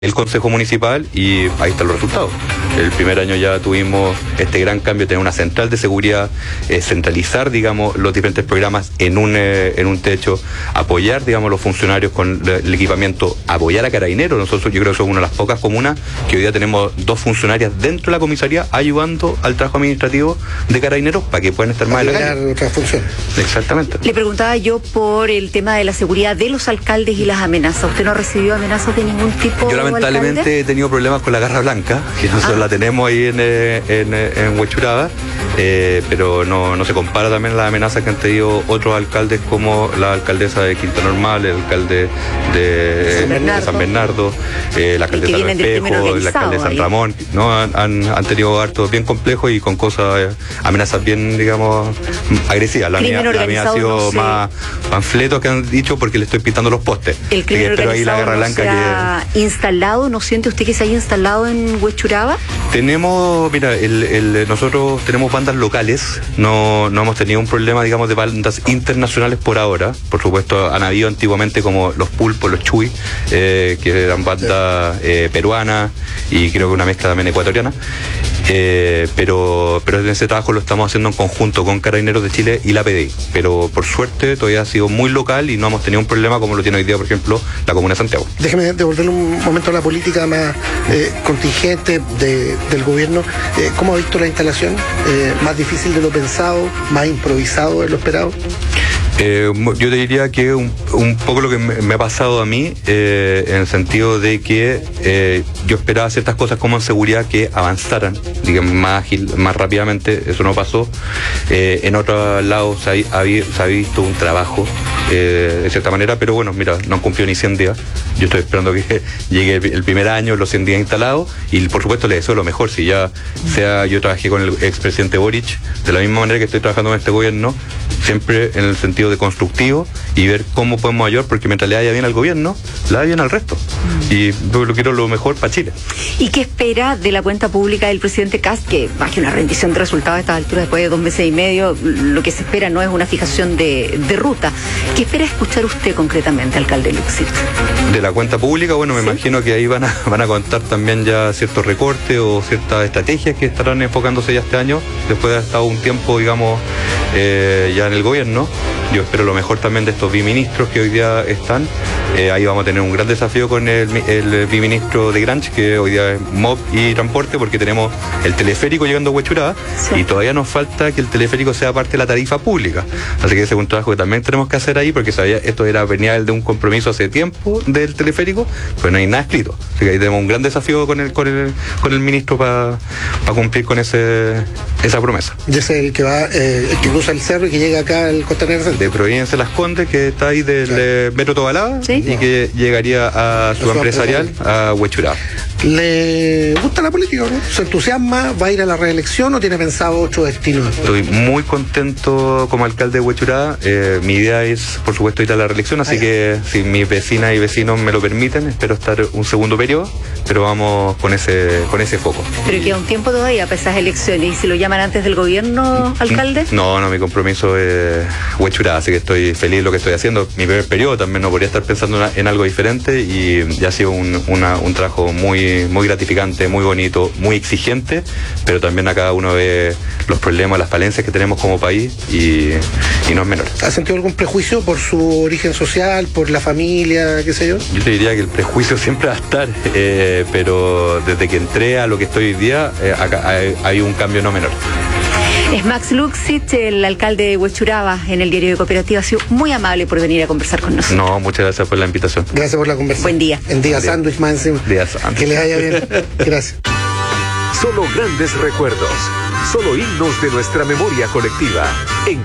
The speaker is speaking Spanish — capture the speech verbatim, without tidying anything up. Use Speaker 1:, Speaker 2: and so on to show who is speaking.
Speaker 1: el Consejo Municipal y ahí están los resultados. El primer año ya tuvimos este gran cambio, tener una central de seguridad, eh, centralizar, digamos, los diferentes programas en un eh, en un techo, apoyar, digamos, a los funcionarios con el equipamiento, apoyar a Carabineros. Nosotros, yo creo que somos una de las pocas comunas que hoy día tenemos dos funcionarias dentro de la comisaría ayudando al trabajo administrativo de Carabineros para que puedan estar más
Speaker 2: adelante. Otras funciones.
Speaker 1: Exactamente.
Speaker 3: Le preguntaba yo por el tema de la seguridad de los alcaldes y las amenazas. ¿Usted no ha recibido amenazas de ningún tipo?
Speaker 1: Yo lamentablemente alcalde? he tenido problemas con la garra blanca, que nosotros ah. la tenemos ahí en, en, en Huechuraba, eh, pero no, no se compara también las amenazas que han tenido otros alcaldes como la alcaldesa de Quinta Normal, el alcalde de San Bernardo, de San Bernardo eh, la alcaldesa de Espejo, el alcalde de San Ramón, ¿no? Han, han, han tenido hartos bien complejos y con cosas, eh, amenazas bien, digamos, agresivas. La mía, la mía ha sido no sé. más panfletos que han dicho porque le estoy pintando los postes.
Speaker 3: El crimen
Speaker 1: organizado ahí la garra
Speaker 3: no
Speaker 1: blanca
Speaker 3: se ha
Speaker 1: que...
Speaker 3: instalado, ¿no siente usted que se haya instalado en Huechuraba?
Speaker 1: Tenemos, mira, el, el, nosotros tenemos bandas locales, no, no hemos tenido un problema, digamos, de bandas internacionales por ahora. Por supuesto, han habido antiguamente como los Pulpos, los Chuy, eh, que eran bandas eh, peruanas y creo que una mezcla también ecuatoriana. Eh, pero, pero en ese trabajo lo estamos haciendo en conjunto con Carabineros de Chile y la P D I. Pero por suerte todavía ha sido muy local y no hemos tenido un problema como lo tiene hoy día, por ejemplo, la Comuna de Santiago.
Speaker 2: Déjeme devolverle un momento a la política más eh, contingente de, del gobierno. Eh, ¿Cómo ha visto la instalación? Eh, ¿Más difícil de lo pensado? ¿Más improvisado de lo esperado?
Speaker 1: Eh, yo te diría que un, un poco lo que me, me ha pasado a mí, eh, en el sentido de que eh, yo esperaba ciertas cosas como en seguridad que avanzaran, digamos, más ágil, más rápidamente. Eso no pasó. Eh, en otros lados se ha, se ha visto un trabajo, eh, de cierta manera, pero bueno, mira, no han cumplido ni cien días. Yo estoy esperando que llegue el, el primer año, los cien días instalados, y por supuesto le deseo lo mejor. Si ya sea, yo trabajé con el expresidente Boric, de la misma manera que estoy trabajando con este gobierno, siempre en el sentido de constructivo y ver cómo podemos ayudar, porque mientras le vaya bien al gobierno, le vaya bien al resto. Mm. Y yo lo quiero lo mejor para Chile.
Speaker 3: ¿Y qué espera de la cuenta pública del presidente Kast, que más que una rendición de resultados a estas alturas, después de dos meses y medio, lo que se espera no es una fijación de, de ruta? ¿Qué espera escuchar usted concretamente, alcalde Luxit?
Speaker 1: De la cuenta pública, bueno, me ¿Sí? imagino que ahí van a, van a contar también ya ciertos recortes o ciertas estrategias que estarán enfocándose ya este año, después de haber estado un tiempo, digamos, eh, ya en el gobierno. Yo espero lo mejor también de estos biministros que hoy día están. Eh, ahí vamos a tener un gran desafío con el, el biministro de Granch, que hoy día es M O B y Transporte, porque tenemos el teleférico llegando a Huechuraba, sí. y todavía nos falta que el teleférico sea parte de la tarifa pública. Así que ese es un trabajo que también tenemos que hacer ahí, porque sabía, esto era venía de un compromiso hace tiempo del teleférico, pero no hay nada escrito. Así que ahí tenemos un gran desafío con el, con el, con el ministro para pa cumplir con ese, esa promesa.
Speaker 2: Y ese es el que va, eh, el que cruza el cerro y que llega acá al Costanera Centro.
Speaker 1: De Providencia Las Condes, que está ahí del claro. eh, Metro Tobalaba, ¿sí? y que llegaría a su empresarial, a Huechuraba.
Speaker 2: ¿Le gusta la política, no? ¿Se entusiasma? ¿Va a ir a la reelección o tiene pensado otro destino?
Speaker 1: Estoy muy contento como alcalde de Huechuraba. Eh, mi idea es, por supuesto, ir a la reelección, así Ay. que si mis vecinas y vecinos me lo permiten, espero estar un segundo periodo, pero vamos con ese con ese foco.
Speaker 3: Pero queda un tiempo todavía para esas elecciones, ¿y si lo llaman antes del gobierno, alcalde?
Speaker 1: No, no, mi compromiso es Huechuraba, así que estoy feliz de lo que estoy haciendo. Mi primer periodo también no podría estar pensando en algo diferente y ya ha sido un, una, un trabajo muy muy gratificante, muy bonito, muy exigente, pero también a cada uno ve los problemas, las falencias que tenemos como país y, y no es menor.
Speaker 2: ¿Ha sentido algún prejuicio por su origen social, por la familia, qué sé yo?
Speaker 1: Yo te diría que el prejuicio siempre va a estar, eh, pero desde que entré a lo que estoy hoy día, eh, acá hay, hay un cambio no menor.
Speaker 3: Es Max Luxit, el alcalde de Huechuraba, en el diario de Cooperativa. Ha sido muy amable por venir a conversar con nosotros.
Speaker 1: No, muchas gracias por la invitación.
Speaker 2: Gracias por la conversación.
Speaker 3: Buen día.
Speaker 2: En día sándwich más encima.
Speaker 1: Día sándwich.
Speaker 2: Que les vaya bien. Gracias.
Speaker 4: Solo grandes recuerdos. Solo himnos de nuestra memoria colectiva. En